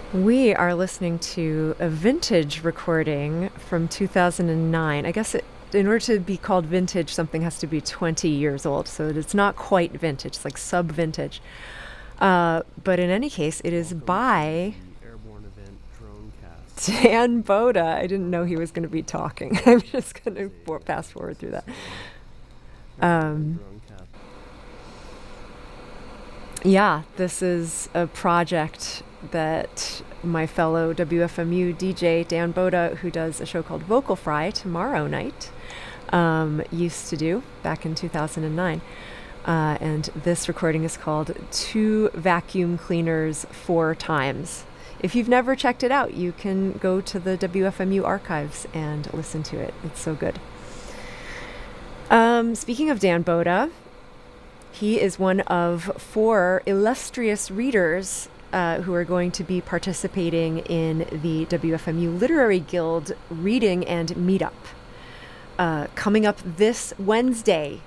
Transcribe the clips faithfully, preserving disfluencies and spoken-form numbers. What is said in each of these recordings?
We are listening to a vintage recording from two thousand nine. I guess it, in order to be called vintage, something has to be twenty years old. So it's not quite vintage, it's like sub vintage. Uh, but in any case, it is by Dan Boda. I didn't know he was going to be talking. I'm just going to fast forward through that. Um, yeah, this is a project that my fellow W F M U D J Dan Boda, who does a show called Vocal Fry tomorrow night, um, used to do back in two thousand nine. Uh, and this recording is called Two Vacuum Cleaners Four Times. If you've never checked it out, you can go to the W F M U archives and listen to it. It's so good. Um, speaking of Dan Boda, he is one of four illustrious readers uh, who are going to be participating in the W F M U Literary Guild Reading and Meetup. Uh, coming up this Wednesday,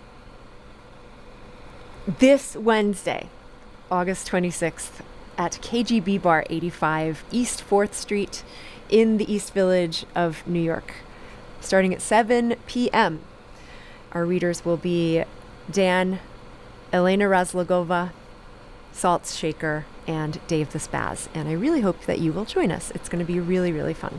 this Wednesday, August twenty-sixth, at K G B Bar eighty-five East fourth Street in the East Village of New York, starting at seven p.m. Our readers will be Dan, Elena Razlogova, Salt Shaker, and Dave the Spaz. And I really hope that you will join us. It's going to be really, really fun.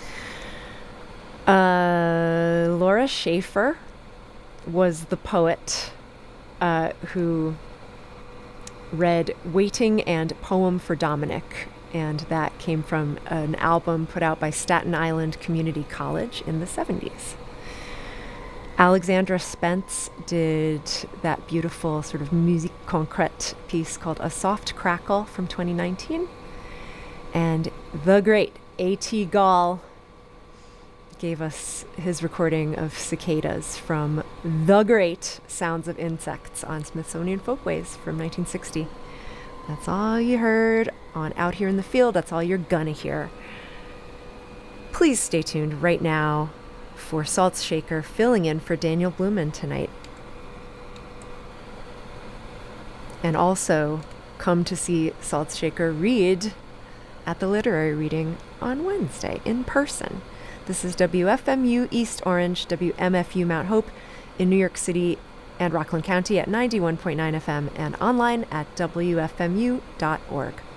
Uh, Laura Schaefer was the poet uh, who read Waiting and Poem for Dominic. And that came from an album put out by Staten Island Community College in the seventies. Alexandra Spence did that beautiful sort of musique concrète piece called A Soft Crackle from twenty nineteen. And the great A T Gall gave us his recording of cicadas from the great Sounds of Insects on Smithsonian Folkways from nineteen sixty. That's all you heard on Out Here in the Field. That's all you're gonna hear. Please stay tuned right now for Salt Shaker filling in for Daniel Blumen tonight. And also come to see Salt Shaker read at the literary reading on Wednesday in person. This is W F M U East Orange, W M F U Mount Hope in New York City and Rockland County at ninety-one point nine F M and online at W F M U dot org.